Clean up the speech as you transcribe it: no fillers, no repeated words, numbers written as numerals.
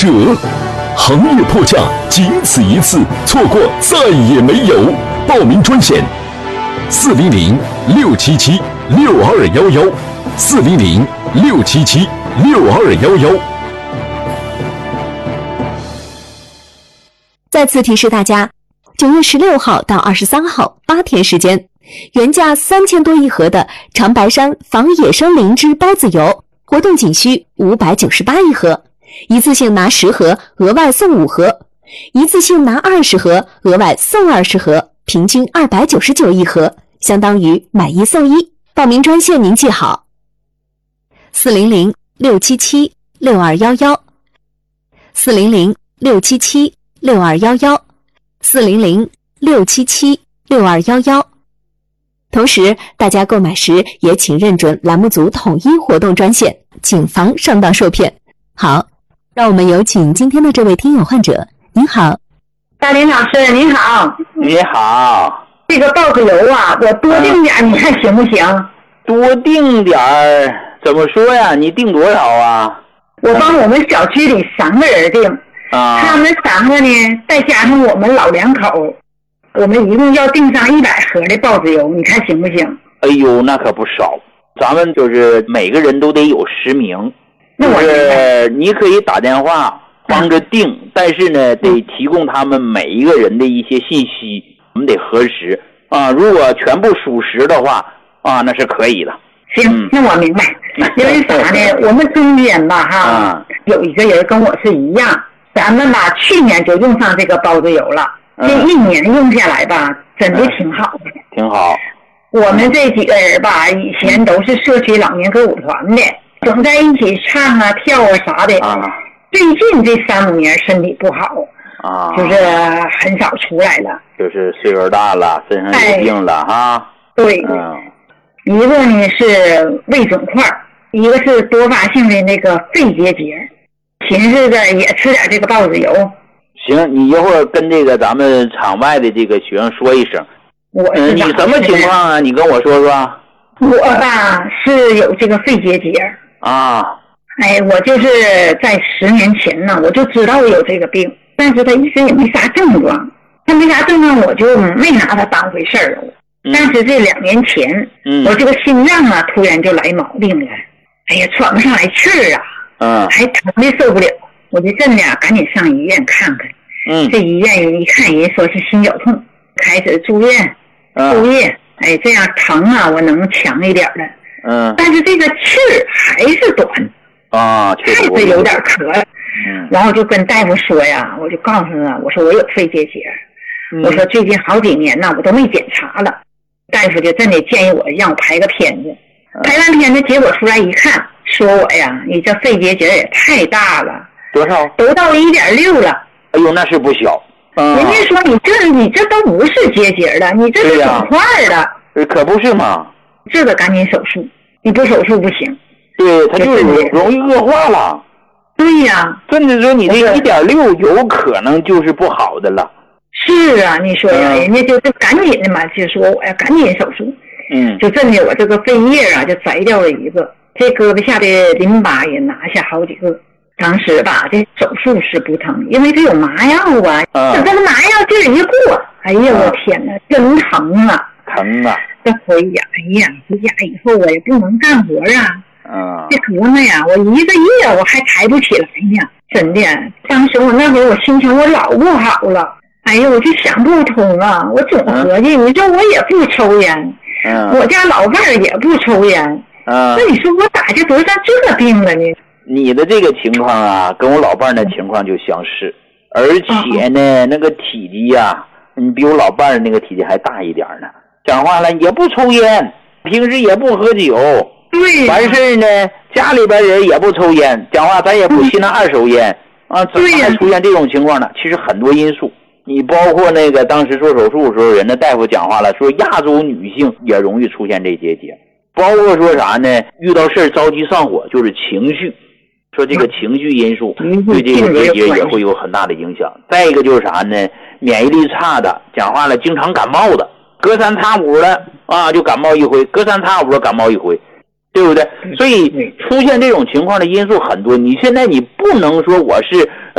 行业破价仅此一次，错过再也没有。报名专线：400-677-6211，400-677-6211。 再次提示大家，9月16号到23号8天时间，原价3000多一盒的长白山防野生灵芝孢子油，活动仅需598一盒，一次性拿10盒，额外送5盒；一次性拿20盒，额外送20盒，平均299一盒，相当于买1送1。报名专线您记好，400-677-6211，400-677-6211，400-677-6211。同时，大家购买时也请认准栏目组统一活动专线，谨防上当受骗。好，让我们有请今天的这位听友患者。您好， 大林老师，你好。 你好。 这个孢子油啊，我多订点，你看行不行？ 多订点儿，怎么说呀？你订多少啊？ 我帮我们小区里3个人订，他们3个呢，再加上我们老2口，我们一共要订上100盒的孢子油，你看行不行？ 哎呦，那可不少。咱们就是每个人都得有实名，就是你可以打电话帮着订，但是呢，得提供他们每一个人的一些信息，我们得核实啊。如果全部属实的话啊，那是可以的。 行，那我明白。因为啥呢？我们中间吧有一个人跟我是一样，咱们吧去年就用上这个孢子油了，这1年用下来吧，真的挺好的。 挺好。 我们这几个人吧，以前都是社区老年歌舞团的，总在一起唱啊、跳啊啥的。最近这3-5年身体不好就是很少出来了。 就是岁数大了，身上有病了哈。 对。一个呢是胃肿块，一个是多发性的那个肺结节，寻思着也吃点这个孢子油。 行，你一会儿跟这个咱们场外的这个学生说一声。你什么情况啊？你跟我说说。 我吧是有这个肺结节我就是在10年前呢，我就知道我有这个病，但是他一直也没啥症状，我就没拿它当回事儿。但是这2年前，我这个心脏啊突然就来毛病了，哎呀，喘不上来气儿还疼的受不了，我就真的赶紧上医院看看。这医院一看，人说是心绞痛，开始住院，这样疼啊，我能强一点的。但是这个气儿还是短还是有点咳。然后就跟大夫说呀，我就告诉他，我说我有肺结节，我说最近好几年呢，我都没检查了。大夫就真的建议我让我拍个片子，拍完片子结果出来一看，说我呀，你这肺结节也太大了。 多少？ 都到1.6了。 哎呦，那是不小。 人家说你这都不是结节了，你这是肿块的。 可不是嘛。 这个赶紧手术，你不手术不行。 对，它就容易恶化了。 对呀。 甚至说你这1.6有可能就是不好的了。 是啊，你说呀，人家就赶紧的嘛，就说我要赶紧手术。就真的我这个肺叶啊就摘掉了一个，这胳膊下的淋巴也拿下好几个。当时吧，这手术是不疼，因为它有麻药这个麻药劲儿一过，哎呀，我天哪，真疼啊！这回家，回家以后我也不能干活这胳膊呀，我1个月我还抬不起来呢，真的。当时我那会儿我心情我老不好了，哎呀，我就想不通啊，我总合计，你说我也不抽烟，我家老伴儿也不抽烟，那你说我咋就得上这病了呢？ 你的这个情况啊，跟我老伴儿的情况就相似，而且呢，那个体积呀，你比我老伴儿那个体积还大一点呢。讲话了也不抽烟，平时也不喝酒， 对， 完事呢，家里边人也不抽烟，讲话咱也不吸那2手烟怎么还出现这种情况呢？其实很多因素，你包括那个当时做手术的时候，人家大夫讲话了，说亚洲女性也容易出现这结节，包括说啥呢？遇到事儿着急上火，就是情绪。说这个情绪因素对这个结节也会有很大的影响。再一个就是啥呢？免疫力差的，讲话了经常感冒的，隔3差5的就感冒一回，隔3差5的感冒一回，对不对？所以出现这种情况的因素很多。你现在你不能说我是